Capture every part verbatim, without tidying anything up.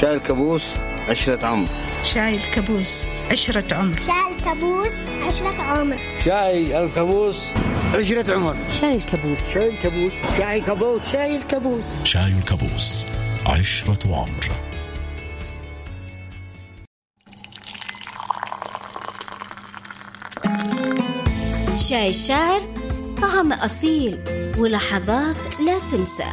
شاي الكابوس عشرة عمر. شاي الكابوس عشرة عمر. شاي الكابوس عشرة عمر. شاي الكابوس عشرة عمر. شاي الكابوس. شاي الكابوس. شاي الكابوس. شاي الكابوس. شاي الكابوس عشرة عمر. شاي الشاعر طعم أصيل ولحظات لا تنسى.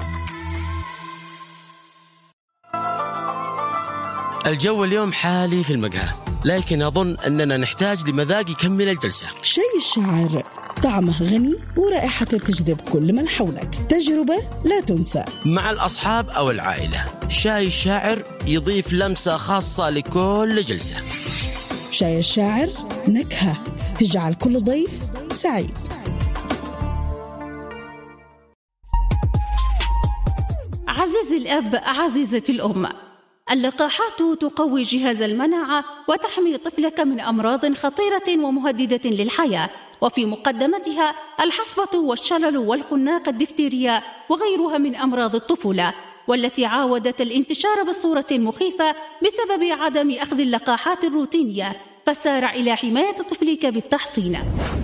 الجو اليوم حالي في المقهى، لكن أظن أننا نحتاج لمذاق يكمل الجلسة. شاي الشاعر طعمه غني ورائحته تجذب كل من حولك، تجربة لا تنسى مع الأصحاب أو العائلة. شاي الشاعر يضيف لمسة خاصة لكل جلسة. شاي الشاعر نكهة تجعل كل ضيف سعيد. عزيزي الأب، عزيزتي الأم، اللقاحات تقوي جهاز المناعة وتحمي طفلك من أمراض خطيرة ومهددة للحياة، وفي مقدمتها الحصبة والشلل والخناق الدفتيريا وغيرها من أمراض الطفولة، والتي عاودت الانتشار بصورة مخيفة بسبب عدم أخذ اللقاحات الروتينية. فسارع إلى حماية طفلك بالتحصين.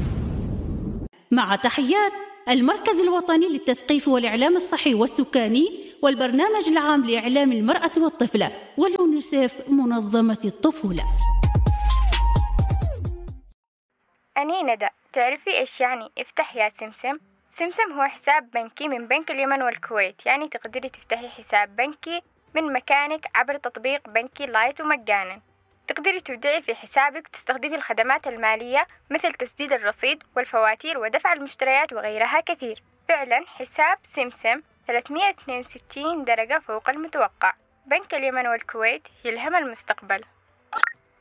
مع تحيات المركز الوطني للتثقيف والإعلام الصحي والسكاني والبرنامج العام لإعلام المرأة والطفلة واليونيسيف منظمة الطفولة. أني ندى، تعرفي إيش يعني افتح يا سمسم؟ سمسم هو حساب بنكي من بنك اليمن والكويت، يعني تقدري تفتحي حساب بنكي من مكانك عبر تطبيق بنكي لايت ومجانا. تقدري تودعي في حسابك وتستخدمي الخدمات المالية مثل تسديد الرصيد والفواتير ودفع المشتريات وغيرها كثير. فعلا حساب سمسم ثلاثمائة واثنين وستين درجة فوق المتوقع. بنك اليمن والكويت يلهم المستقبل.